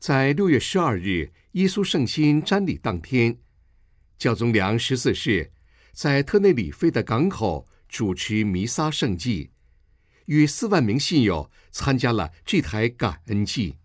在6月12日耶稣圣心瞻礼当天，教宗良14世在特内里菲的港口主持弥撒圣祭，与4万名信友参加了这台感恩祭。